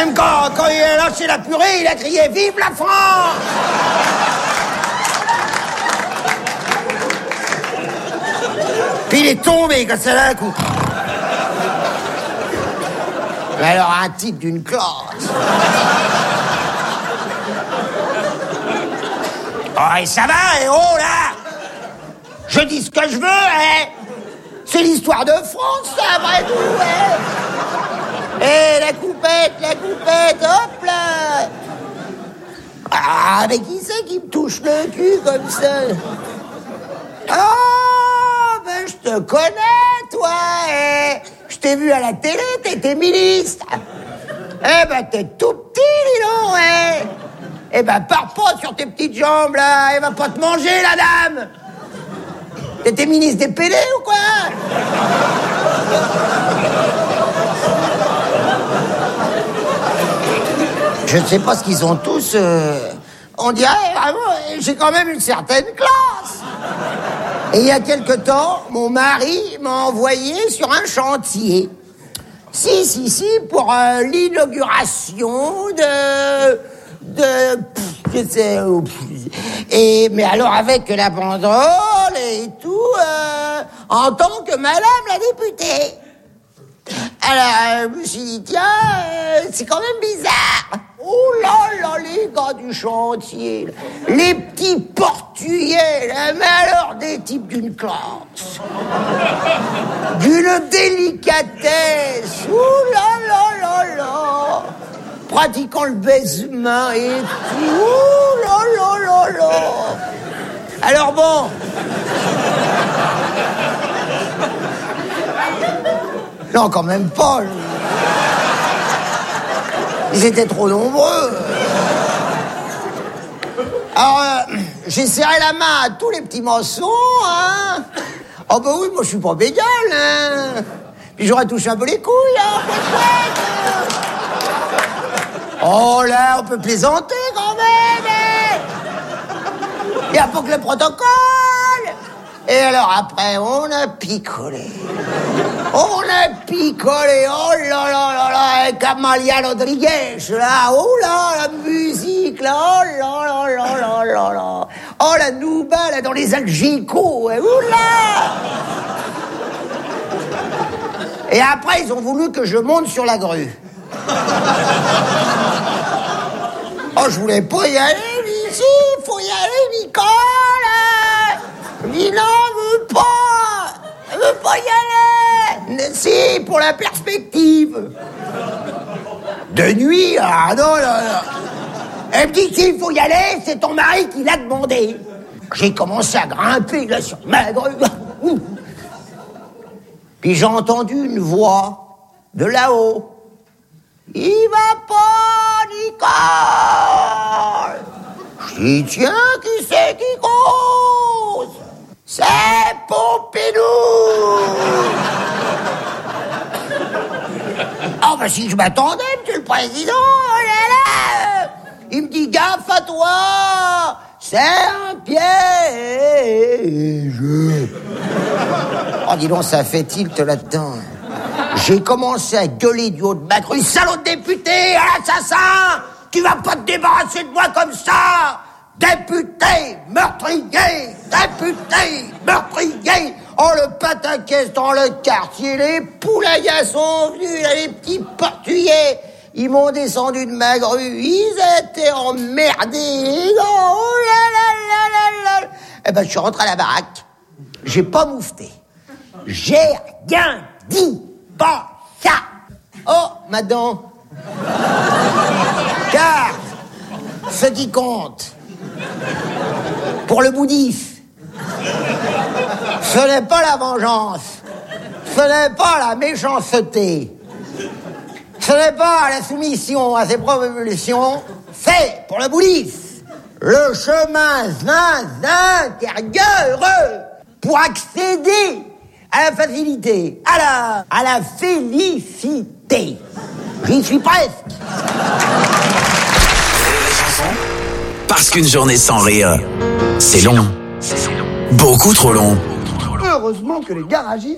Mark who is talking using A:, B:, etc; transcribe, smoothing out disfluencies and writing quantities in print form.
A: Même quand il a lâché la purée, il a crié « Vive la France !» Puis il est tombé comme ça d'un coup. Mais alors un type d'une classe. Oh, et ça va, et oh là! Je dis ce que je veux, hein! C'est l'histoire de France, ça, après tout, hein! Et la coupette, hop là! Ah, mais qui c'est qui me touche le cul comme ça? Oh, ben je te connais, toi, hein! Je t'ai vu à la télé, t'étais ministre! Eh ben, t'es tout petit, dis donc, hein! Eh ben, pars pas sur tes petites jambes, là! Elle va pas te manger, la dame! T'étais ministre des PD ou quoi? Je ne sais pas ce qu'ils ont tous... On dirait, vraiment, j'ai quand même une certaine classe. Et il y a quelque temps, mon mari m'a envoyé sur un chantier. Si, pour l'inauguration mais alors avec la banderole et tout, en tant que madame la députée. Alors, je me suis dit, tiens, c'est quand même bizarre. Oh là là, les gars du chantier, les petits portugais, là, mais alors des types d'une classe, d'une délicatesse, oh là là là là, pratiquant le baisement et tout, oh là là là là. Alors bon... Non, quand même pas. Ils étaient trop nombreux. Alors, j'ai serré la main à tous les petits maçons, hein. Oh bah oui, moi je suis pas bégueule, hein. Puis j'aurais touché un peu les couilles, hein, peut-être. Oh là, on peut plaisanter quand même, hein. Il n'y a pas que le protocole. Et alors après, on a picolé. Oh là là là là, Camalia Rodriguez, là, oh là, la musique, là, oh là là là là là là. Oh la nouba, là, dans les algicots, oh là. Et après, ils ont voulu que je monte sur la grue. Oh, je voulais pas y aller, ici, faut y aller, Nicole. Nina veut pas y aller. Si, pour la perspective. De nuit, ah non, là. Elle me dit qu'il faut y aller, c'est ton mari qui l'a demandé. J'ai commencé à grimper, là, sur ma grue. Puis j'ai entendu une voix de là-haut. Il va pas, Nicole. Je dis, tiens, qui c'est qui cause? C'est Pompidou. Oh, bah si je m'attendais, monsieur le président, oh là là. Il me dit, gaffe à toi, c'est un piège. Oh, dis donc, ça fait tilt là-dedans. J'ai commencé à gueuler du haut de ma grue. Salaud de député, assassin, tu vas pas te débarrasser de moi comme ça. Député meurtrier, député meurtrier. Oh, le pataquès dans le quartier, les poulaillas sont venus, là, les petits portugais. Ils m'ont descendu de ma grue, ils étaient emmerdés. Oh là là là là là. Eh ben, je suis rentré à la baraque. J'ai pas moufté. J'ai rien dit. Bon, ça. Oh, madame. Car, ce qui compte, pour le bouddhiste, ce n'est pas la vengeance, ce n'est pas la méchanceté, ce n'est pas la soumission à ses propres évolutions, c'est, pour le bouddhiste, le chemin intérieur pour accéder à la facilité, à la félicité. J'y suis presque.
B: Parce qu'une journée sans rire, c'est long. Beaucoup trop long.
A: Heureusement que les garagistes